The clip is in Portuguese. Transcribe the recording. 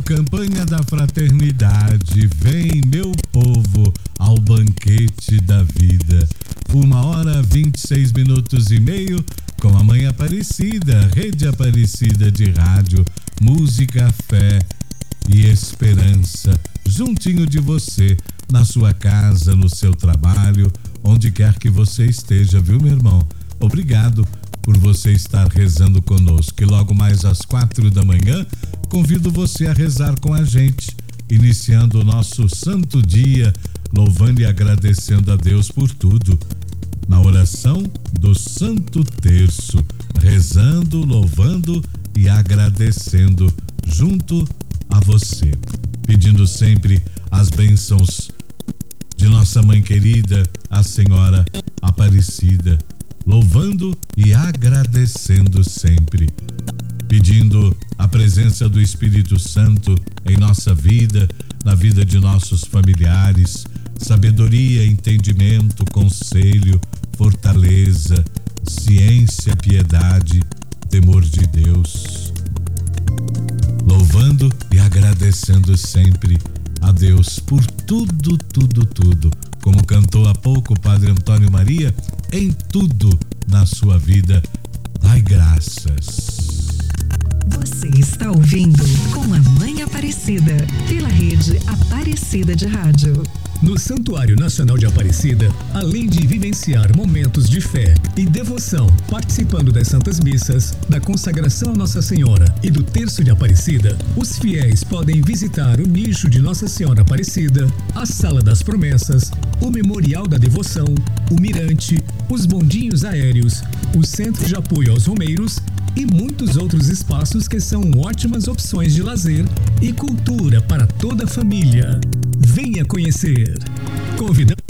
Campanha da Fraternidade, vem meu povo ao banquete da vida. 1h26 com a Mãe Aparecida, Rede Aparecida de Rádio, música, fé e esperança, juntinho de você, na sua casa, no seu trabalho, onde quer que você esteja, viu, meu irmão? Obrigado por você estar rezando conosco. E logo mais às 4 da manhã, convido você a rezar com a gente, iniciando o nosso santo dia, louvando e agradecendo a Deus por tudo. Na oração do Santo Terço, rezando, louvando e agradecendo junto a você, pedindo sempre as bênçãos de nossa mãe querida, a Senhora Aparecida, louvando e agradecendo sempre, pedindo a presença do Espírito Santo em nossa vida, na vida de nossos familiares, sabedoria, entendimento, conselho, fortaleza, ciência, piedade, temor de Deus. Louvando e agradecendo sempre a Deus por tudo, como cantou há pouco o Padre Antônio Maria, em tudo na sua vida, dai graças. Você está ouvindo Com a Mãe Aparecida, pela Rede Aparecida de Rádio. No Santuário Nacional de Aparecida, além de vivenciar momentos de fé e devoção, participando das Santas Missas, da consagração a Nossa Senhora e do Terço de Aparecida, os fiéis podem visitar o nicho de Nossa Senhora Aparecida, a Sala das Promessas, o Memorial da Devoção, o Mirante, os bondinhos aéreos, o Centro de Apoio aos Romeiros e muitos outros espaços que são ótimas opções de lazer e cultura para toda a família. Venha conhecer. Convidamos